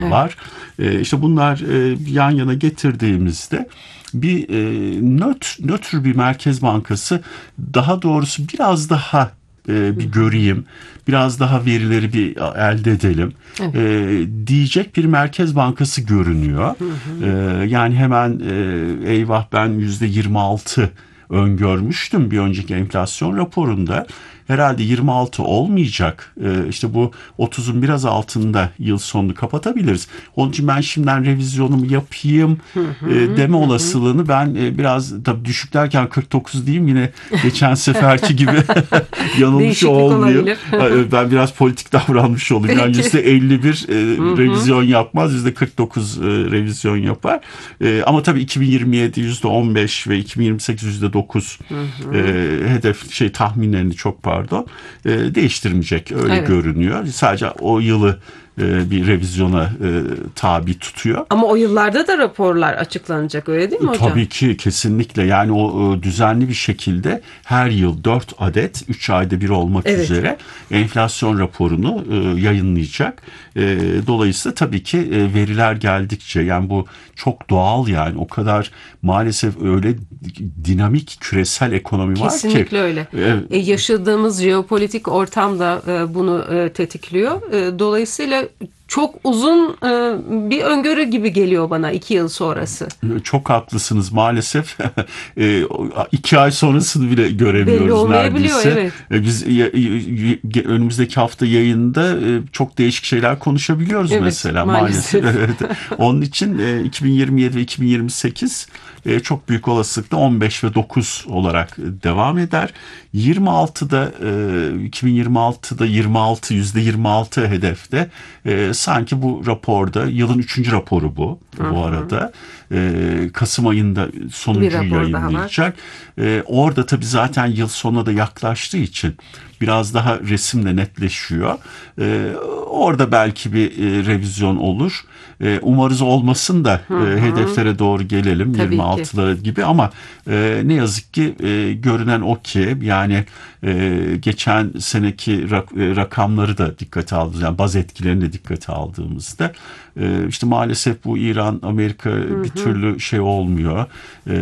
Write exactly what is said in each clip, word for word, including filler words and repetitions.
var. Evet. İşte bunlar yan yana getirdiğimizde bir nötr, nötr bir merkez bankası, daha doğrusu biraz daha bir göreyim, biraz daha verileri bir elde edelim, evet, e, diyecek bir merkez bankası görünüyor. Hı hı. E, yani hemen e, eyvah ben yüzde yirmi altı öngörmüştüm bir önceki enflasyon raporunda. Herhalde yirmi altı olmayacak. Ee, işte bu otuzun biraz altında yıl sonunu kapatabiliriz. Onun için ben şimdiden revizyonumu yapayım hı hı, e, deme hı hı. olasılığını ben e, biraz tabii düşük derken kırk dokuz diyeyim, yine geçen seferki gibi yanılmış olmayayım. Ben biraz politik davranmış olayım. Yani yüzde elli bir e, revizyon yapmaz, yüzde kırk dokuz e, revizyon yapar. E, ama tabii iki bin yirmi yedi yüzde on beş ve iki bin yirmi sekiz yüzde dokuz e, hedef şey tahminlerini çok pardon e, değiştirmeyecek öyle evet. görünüyor. Sadece o yılı e, bir revizyona e, tabi tutuyor. Ama o yıllarda da raporlar açıklanacak, öyle değil mi hocam? Tabii ki, kesinlikle. Yani o e, düzenli bir şekilde her yıl dört adet üç ayda bir olmak evet. üzere enflasyon raporunu e, yayınlayacak. E, dolayısıyla tabii ki e, veriler geldikçe, yani bu çok doğal, yani o kadar maalesef öyle dinamik küresel ekonomi kesinlikle var ki. Kesinlikle öyle. E, yaşadığımız jeopolitik ortam da e, bunu e, tetikliyor. E, dolayısıyla çok uzun e, bir öngörü gibi geliyor bana iki yıl sonrası. Çok haklısınız maalesef. e, iki ay sonrasını bile göremiyoruz belli olmayabiliyor, neredeyse. Evet. E, biz y- y- y- önümüzdeki hafta yayında e, çok değişik şeyler konuşabiliyoruz evet, mesela maalesef. maalesef. Onun için e, iki bin yirmi yedi ve iki bin yirmi sekiz e, çok büyük olasılıkla on beş ve dokuz olarak devam eder. yirmi altıda e, iki bin yirmi altıda yirmi altı yüzde yirmi altı hedefte. E, sanki bu raporda, yılın üçüncü raporu bu bu Hı-hı. arada. E, Kasım ayında sonuncuyu yayınlayacak. E, orada tabii zaten yıl sonuna da yaklaştığı için biraz daha resimle netleşiyor. E, orada belki bir e, revizyon olur. E, umarız olmasın da e, hedeflere doğru gelelim, tabii yirmi altılara ki. gibi, ama e, ne yazık ki e, görünen o ki, yani e, geçen seneki rak, e, rakamları da dikkate aldığımızda, yani baz etkilerini de dikkate aldığımızda e, işte maalesef bu İran Amerika hı-hı. bir türlü şey olmuyor, e,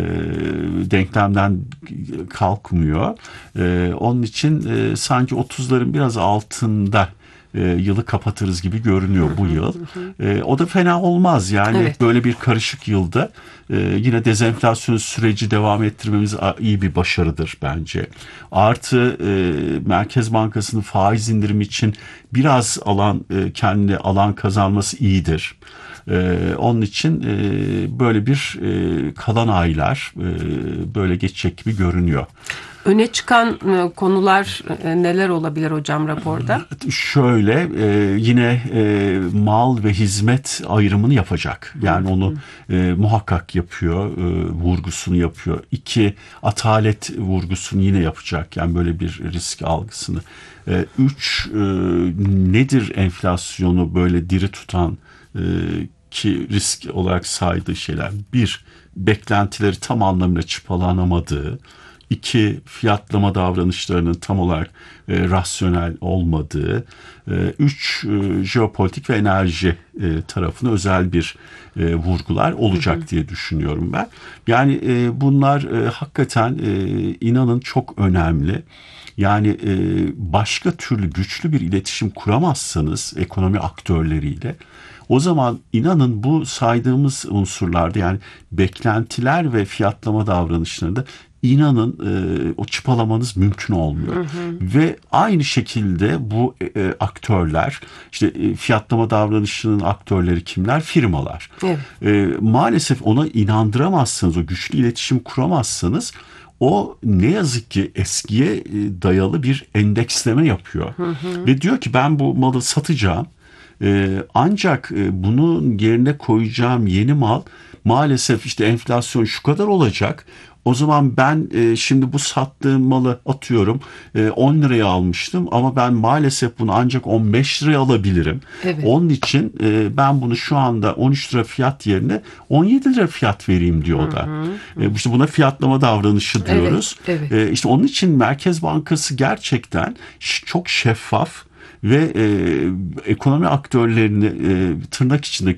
denklemden kalkmıyor. E, onun için e, sanki otuzların biraz altında E, yılı kapatırız gibi görünüyor bu yıl. E, o da fena olmaz yani, evet. böyle bir karışık yılda e, yine dezenflasyon süreci devam ettirmemiz iyi bir başarıdır bence. Artı e, Merkez Bankası'nın faiz indirimi için biraz alan e, kendine alan kazanması iyidir. Ee, onun için e, böyle bir e, kalan aylar e, böyle geçecek gibi görünüyor. Öne çıkan e, konular e, neler olabilir hocam raporda? Şöyle e, yine e, mal ve hizmet ayrımını yapacak. Yani onu e, muhakkak yapıyor, e, vurgusunu yapıyor. İki, atalet vurgusunu yine yapacak. Yani böyle bir risk algısını. E, üç, e, nedir enflasyonu böyle diri tutan e, ki risk olarak saydığı şeyler? Bir, beklentileri tam anlamıyla çıpalanamadığı. İki, fiyatlama davranışlarının tam olarak e, rasyonel olmadığı. E, üç, e, jeopolitik ve enerji e, tarafına özel bir e, vurgular olacak hı hı. diye düşünüyorum ben. Yani e, bunlar e, hakikaten e, inanın çok önemli. Yani e, başka türlü güçlü bir iletişim kuramazsanız ekonomi aktörleriyle, o zaman inanın bu saydığımız unsurlarda, yani beklentiler ve fiyatlama davranışlarında, inanın e, o çıpalamanız mümkün olmuyor. Hı hı. Ve aynı şekilde bu e, aktörler, işte e, fiyatlama davranışının aktörleri kimler? Firmalar. Evet. E, maalesef ona inandıramazsanız, o güçlü iletişim kuramazsanız, o ne yazık ki eskiye dayalı bir endeksleme yapıyor. Hı hı. Ve diyor ki ben bu malı satacağım. Ee, ancak e, bunun yerine koyacağım yeni mal maalesef işte enflasyon şu kadar olacak. O zaman ben e, şimdi bu sattığım malı atıyorum e, on liraya almıştım ama ben maalesef bunu ancak on beş liraya alabilirim. Evet. Onun için e, ben bunu şu anda on üç lira fiyat yerine on yedi lira fiyat vereyim diyor o da. Hı hı. E, işte buna fiyatlama davranışı diyoruz. Evet, evet. E, işte onun için Merkez Bankası gerçekten çok şeffaf ve e, ekonomi aktörlerini e, tırnak içinde